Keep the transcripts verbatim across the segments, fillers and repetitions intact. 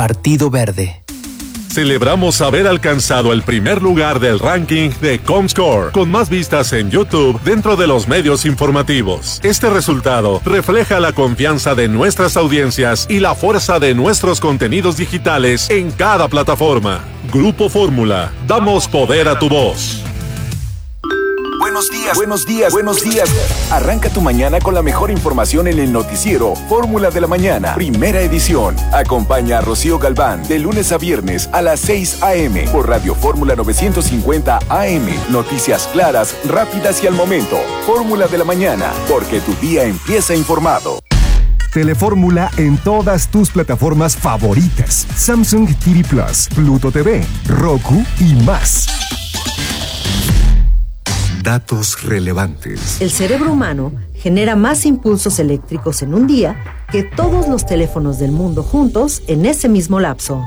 Partido Verde. Celebramos haber alcanzado el primer lugar del ranking de Comscore, con más vistas en YouTube dentro de los medios informativos. Este resultado refleja la confianza de nuestras audiencias y la fuerza de nuestros contenidos digitales en cada plataforma. Grupo Fórmula, damos poder a tu voz. Buenos días, buenos días, buenos días. Arranca tu mañana con la mejor información en el noticiero Fórmula de la Mañana, primera edición. Acompaña a Rocío Galván de lunes a viernes a las seis a.m. por Radio Fórmula novecientos cincuenta A M. Noticias claras, rápidas y al momento. Fórmula de la Mañana, porque tu día empieza informado. Telefórmula en todas tus plataformas favoritas: Samsung T V Plus, Pluto T V, Roku y más. Datos relevantes. El cerebro humano genera más impulsos eléctricos en un día que todos los teléfonos del mundo juntos en ese mismo lapso.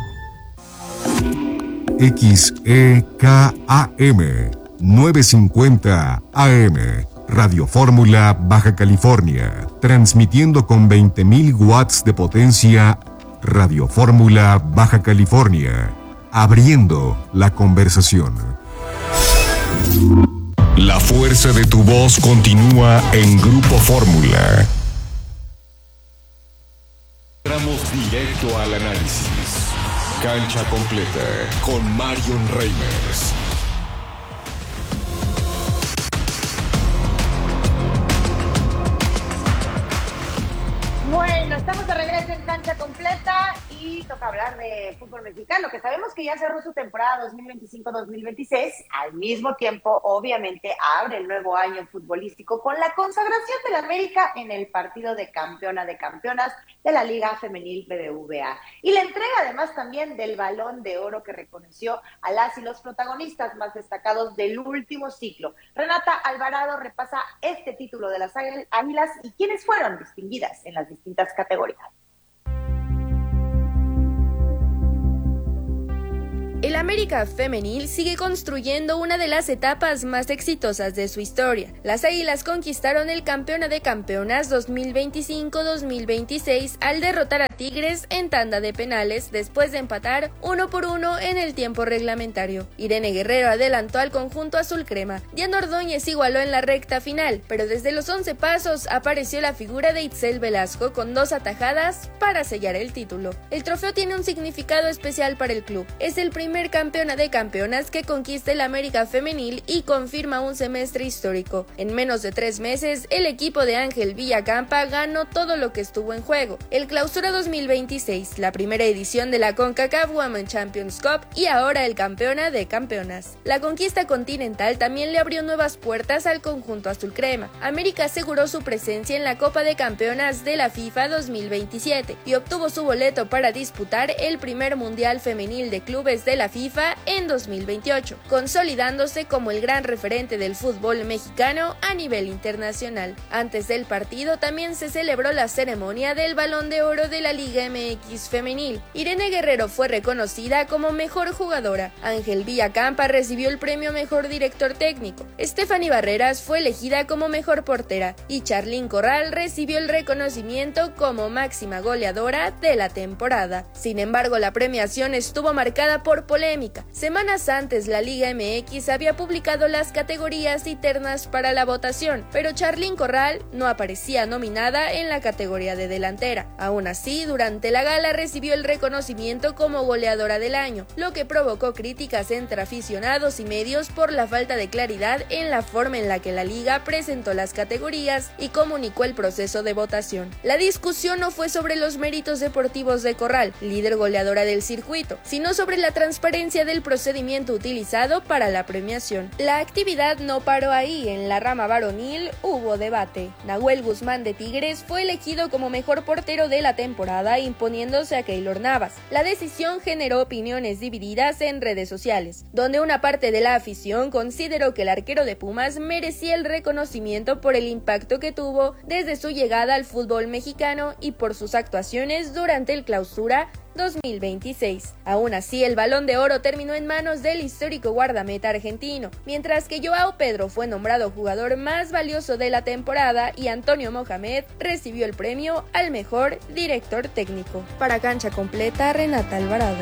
X E K A M novecientos cincuenta A M, Radio Fórmula, Baja California, transmitiendo con veinte mil watts de potencia. Radio Fórmula, Baja California, abriendo la conversación. La fuerza de tu voz continúa en Grupo Fórmula. Entramos directo al análisis. Cancha completa con Marion Reimers. Bueno, estamos de regreso en Cancha Completa y toca hablar de fútbol mexicano, que sabemos que ya cerró su temporada dos mil veinticinco dos mil veintiséis. Al mismo tiempo, obviamente, abre el nuevo año futbolístico con la consagración del América en el partido de campeona de campeonas de la Liga Femenil B B V A. Y la entrega, además, también del Balón de Oro que reconoció a las y los protagonistas más destacados del último ciclo. Renata Alvarado repasa este título de las Águilas y quiénes fueron distinguidas en las distintas categorías. El América Femenil sigue construyendo una de las etapas más exitosas de su historia. Las Águilas conquistaron el Campeona de Campeonas dos mil veinticinco dos mil veintiséis al derrotar a Tigres en tanda de penales después de empatar uno por uno en el tiempo reglamentario. Irene Guerrero adelantó al conjunto azul crema. Diana Ordóñez igualó en la recta final, pero desde los once pasos apareció la figura de Itzel Velasco con dos atajadas para sellar el título. El trofeo tiene un significado especial para el club. Es el primer campeona de campeonas que conquista el América Femenil y confirma un semestre histórico. En menos de tres meses, el equipo de Ángel Villacampa ganó todo lo que estuvo en juego: el Clausura dos mil veintiséis, la primera edición de la CONCACAF Women's Champions Cup y ahora el Campeona de Campeonas. La conquista continental también le abrió nuevas puertas al conjunto azul crema. América aseguró su presencia en la Copa de Campeonas de la FIFA dos mil veintisiete y obtuvo su boleto para disputar el primer Mundial Femenil de Clubes de la FIFA en dos mil veintiocho, consolidándose como el gran referente del fútbol mexicano a nivel internacional. Antes del partido también se celebró la ceremonia del Balón de Oro de la Liga M X Femenil. Irene Guerrero fue reconocida como mejor jugadora. Ángel Villacampa recibió el premio Mejor Director Técnico. Stephanie Barreras fue elegida como mejor portera y Charlín Corral recibió el reconocimiento como máxima goleadora de la temporada. Sin embargo, la premiación estuvo marcada por polémica. Semanas antes, la Liga M X había publicado las categorías y ternas para la votación, pero Charlín Corral no aparecía nominada en la categoría de delantera. Aún así, durante la gala recibió el reconocimiento como goleadora del año, lo que provocó críticas entre aficionados y medios por la falta de claridad en la forma en la que la liga presentó las categorías y comunicó el proceso de votación. La discusión no fue sobre los méritos deportivos de Corral, líder goleadora del circuito, sino sobre la transparencia del procedimiento utilizado para la premiación. La actividad no paró ahí. En la rama varonil hubo debate. Nahuel Guzmán de Tigres fue elegido como mejor portero de la temporada, imponiéndose a Keylor Navas. La decisión generó opiniones divididas en redes sociales, donde una parte de la afición consideró que el arquero de Pumas merecía el reconocimiento por el impacto que tuvo desde su llegada al fútbol mexicano y por sus actuaciones durante el Clausura dos mil veintiséis. Aún así, el Balón de Oro terminó en manos del histórico guardameta argentino, mientras que Joao Pedro fue nombrado jugador más valioso de la temporada y Antonio Mohamed recibió el premio al mejor director técnico. Para Cancha Completa, Renata Alvarado.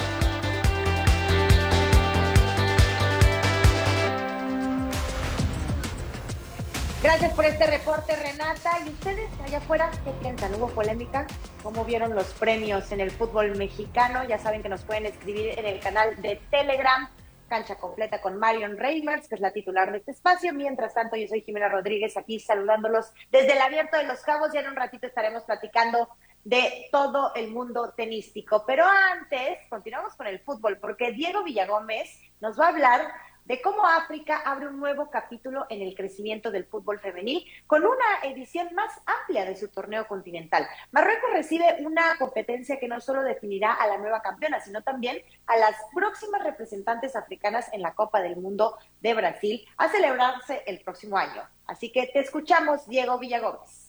Gracias por este reporte, Renata. ¿Y ustedes allá afuera qué piensan? ¿Hubo polémica? ¿Cómo vieron los premios en el fútbol mexicano? Ya saben que nos pueden escribir en el canal de Telegram, Cancha Completa con Marion Reimers, que es la titular de este espacio. Mientras tanto, yo soy Jimena Rodríguez, aquí saludándolos desde el Abierto de Los Cabos. Ya en un ratito estaremos platicando de todo el mundo tenístico. Pero antes, continuamos con el fútbol, porque Diego Villagómez nos va a hablar de cómo África abre un nuevo capítulo en el crecimiento del fútbol femenil con una edición más amplia de su torneo continental. Marruecos recibe una competencia que no solo definirá a la nueva campeona, sino también a las próximas representantes africanas en la Copa del Mundo de Brasil, a celebrarse el próximo año. Así que te escuchamos, Diego Villagómez.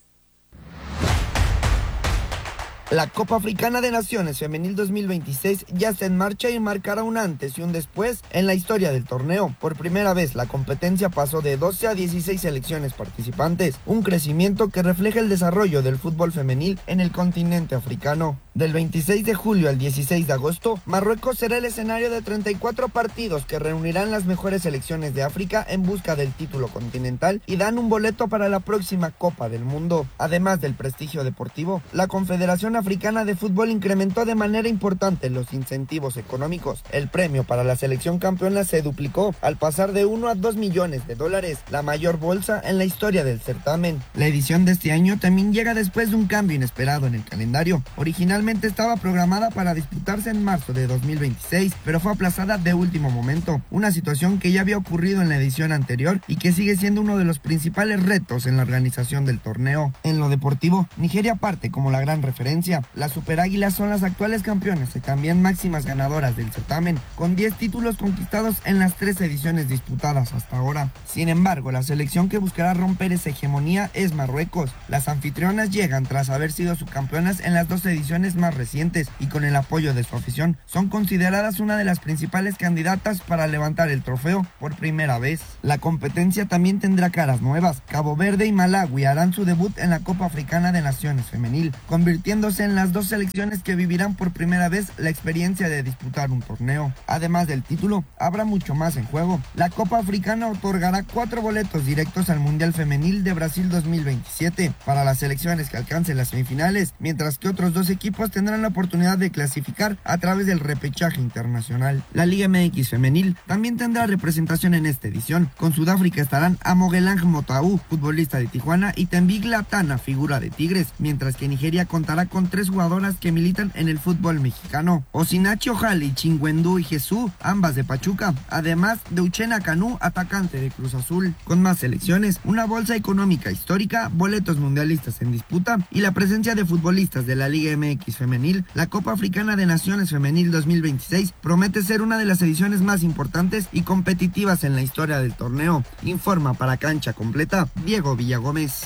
La Copa Africana de Naciones Femenil dos mil veintiséis ya está en marcha y marcará un antes y un después en la historia del torneo. Por primera vez, la competencia pasó de doce a dieciséis selecciones participantes, un crecimiento que refleja el desarrollo del fútbol femenil en el continente africano. Del veintiséis de julio al dieciséis de agosto, Marruecos será el escenario de treinta y cuatro partidos que reunirán las mejores selecciones de África en busca del título continental y dan un boleto para la próxima Copa del Mundo. Además del prestigio deportivo, la Confederación Africana de Fútbol incrementó de manera importante los incentivos económicos. El premio para la selección campeona se duplicó al pasar de uno a dos millones de dólares, la mayor bolsa en la historia del certamen. La edición de este año también llega después de un cambio inesperado en el calendario. Originalmente estaba programada para disputarse en marzo de dos mil veintiséis, pero fue aplazada de último momento, una situación que ya había ocurrido en la edición anterior y que sigue siendo uno de los principales retos en la organización del torneo. En lo deportivo, Nigeria parte como la gran referencia. Las Superáguilas son las actuales campeonas y también máximas ganadoras del certamen, con diez títulos conquistados en las tres ediciones disputadas hasta ahora. Sin embargo, la selección que buscará romper esa hegemonía es Marruecos. Las anfitrionas llegan tras haber sido subcampeonas en las dos ediciones más recientes y con el apoyo de su afición son consideradas una de las principales candidatas para levantar el trofeo por primera vez. La competencia también tendrá caras nuevas. Cabo Verde y Malawi harán su debut en la Copa Africana de Naciones Femenil, convirtiéndose en las dos selecciones que vivirán por primera vez la experiencia de disputar un torneo. Además del título, habrá mucho más en juego. La Copa Africana otorgará cuatro boletos directos al Mundial Femenil de Brasil dos mil veintisiete para las selecciones que alcancen las semifinales, mientras que otros dos equipos tendrán la oportunidad de clasificar a través del repechaje internacional. La Liga M X Femenil también tendrá representación en esta edición. Con Sudáfrica estarán Amogelang Motaú, futbolista de Tijuana, y Tembik Latana, figura de Tigres, mientras que Nigeria contará con tres jugadoras que militan en el fútbol mexicano: Osinachi Ojali, Chingüendú y Jesús, ambas de Pachuca, además de Uchena Canú, atacante de Cruz Azul. Con más selecciones, una bolsa económica histórica, boletos mundialistas en disputa y la presencia de futbolistas de la Liga M X Femenil, la Copa Africana de Naciones Femenil dos mil veintiséis promete ser una de las ediciones más importantes y competitivas en la historia del torneo. Informa para Cancha Completa, Diego Villagómez.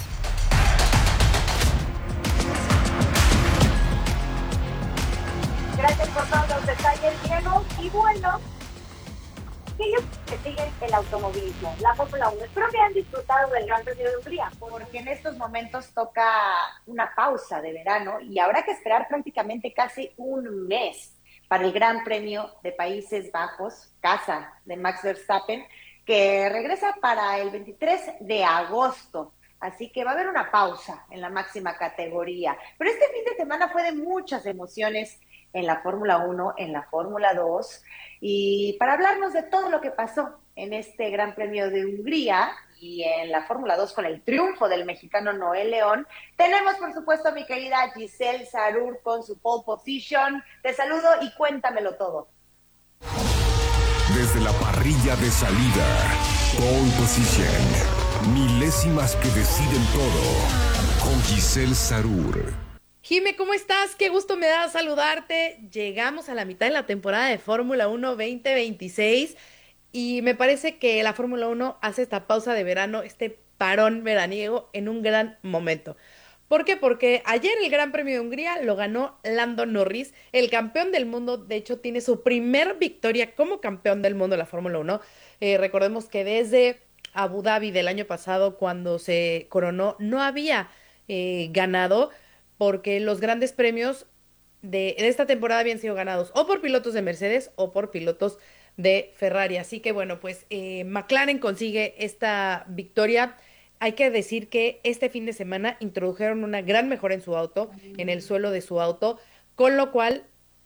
Gracias por todos los detalles, Diego. Y bueno, aquellos que siguen el automovilismo, la Fórmula uno, espero que hayan disfrutado del Gran Premio de Hungría, porque en estos momentos toca una pausa de verano y habrá que esperar prácticamente casi un mes para el Gran Premio de Países Bajos, casa de Max Verstappen, que regresa para el veintitrés de agosto. Así que va a haber una pausa en la máxima categoría. Pero este fin de semana fue de muchas emociones en la Fórmula uno, en la Fórmula dos, y para hablarnos de todo lo que pasó en este Gran Premio de Hungría y en la Fórmula dos con el triunfo del mexicano Noel León, tenemos por supuesto a mi querida Giselle Sarur con su pole position. Te saludo y cuéntamelo todo. Desde la parrilla de salida, pole position, milésimas que deciden todo, con Giselle Sarur. Jime, ¿cómo estás? Qué gusto me da saludarte. Llegamos a la mitad de la temporada de Fórmula uno veinte veintiséis y me parece que la Fórmula uno hace esta pausa de verano, este parón veraniego en un gran momento. ¿Por qué? Porque ayer el Gran Premio de Hungría lo ganó Lando Norris, el campeón del mundo. De hecho, tiene su primer victoria como campeón del mundo de la Fórmula uno. Eh, recordemos que desde Abu Dhabi del año pasado, cuando se coronó, no había eh, ganado, porque los grandes premios de, de esta temporada habían sido ganados o por pilotos de Mercedes o por pilotos de Ferrari. Así que bueno, pues eh, McLaren consigue esta victoria. Hay que decir que este fin de semana introdujeron una gran mejora en su auto, en el suelo de su auto, con lo cual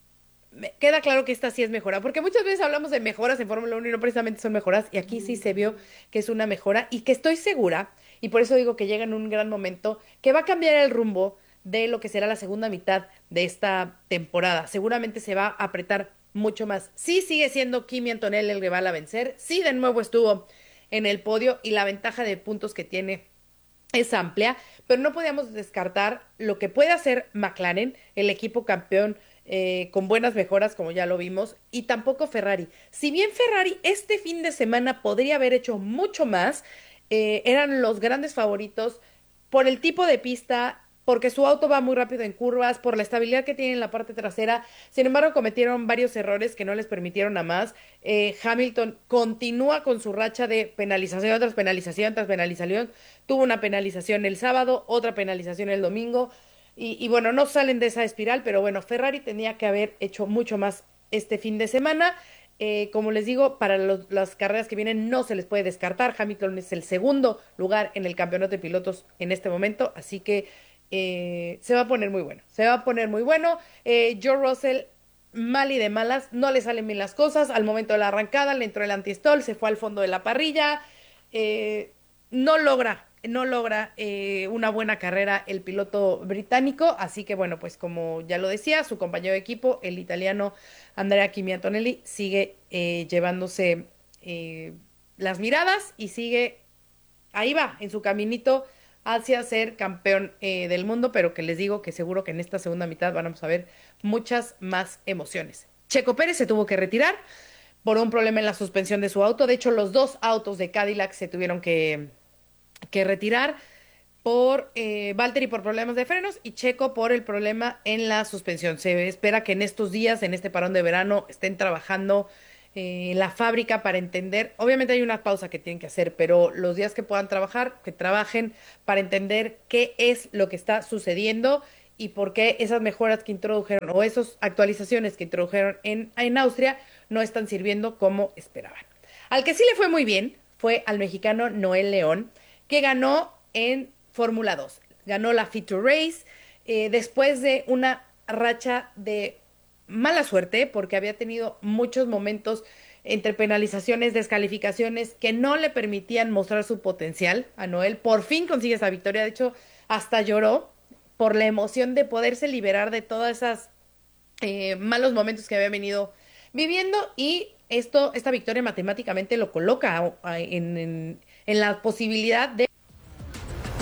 me queda claro que esta sí es mejora, porque muchas veces hablamos de mejoras en Fórmula uno y no precisamente son mejoras, y aquí sí se vio que es una mejora y que estoy segura, y por eso digo que llega en un gran momento, que va a cambiar el rumbo de lo que será la segunda mitad de esta temporada. Seguramente se va a apretar mucho más. Sí sigue siendo Kimi Antonelli el rival a vencer, sí de nuevo estuvo en el podio y la ventaja de puntos que tiene es amplia, pero no podíamos descartar lo que puede hacer McLaren, el equipo campeón eh, con buenas mejoras, como ya lo vimos, y tampoco Ferrari. Si bien Ferrari este fin de semana podría haber hecho mucho más, eh, eran los grandes favoritos por el tipo de pista, porque su auto va muy rápido en curvas, por la estabilidad que tiene en la parte trasera. Sin embargo, cometieron varios errores que no les permitieron a más. Eh, Hamilton continúa con su racha de penalización tras penalización tras penalización. Tuvo una penalización el sábado, otra penalización el domingo, y, y bueno, no salen de esa espiral, pero bueno, Ferrari tenía que haber hecho mucho más este fin de semana. Eh, como les digo, para los, las carreras que vienen no se les puede descartar. Hamilton es el segundo lugar en el campeonato de pilotos en este momento, así que Eh, se va a poner muy bueno, se va a poner muy bueno. eh, Joe Russell, mal y de malas, no le salen bien las cosas. Al momento de la arrancada le entró el antistol, se fue al fondo de la parrilla, eh, no logra no logra eh, una buena carrera el piloto británico, así que bueno, pues como ya lo decía, su compañero de equipo, el italiano Andrea Kimi Antonelli, sigue eh, llevándose eh, las miradas y sigue, ahí va, en su caminito hacia ser campeón eh, del mundo, pero que les digo que seguro que en esta segunda mitad vamos a ver muchas más emociones. Checo Pérez se tuvo que retirar por un problema en la suspensión de su auto. De hecho, los dos autos de Cadillac se tuvieron que, que retirar por eh, Valtteri por problemas de frenos y Checo por el problema en la suspensión. Se espera que en estos días, en este parón de verano, estén trabajando en eh, la fábrica para entender. Obviamente hay una pausa que tienen que hacer, pero los días que puedan trabajar, que trabajen para entender qué es lo que está sucediendo y por qué esas mejoras que introdujeron o esas actualizaciones que introdujeron en, en Austria no están sirviendo como esperaban. Al que sí le fue muy bien fue al mexicano Noel León, que ganó en Fórmula dos. Ganó la Fit to Race eh, después de una racha de mala suerte, porque había tenido muchos momentos entre penalizaciones, descalificaciones que no le permitían mostrar su potencial a Noel. Por fin consigue esa victoria, de hecho hasta lloró por la emoción de poderse liberar de todas esas eh, malos momentos que había venido viviendo, y esto, esta victoria matemáticamente lo coloca en, en, en la posibilidad de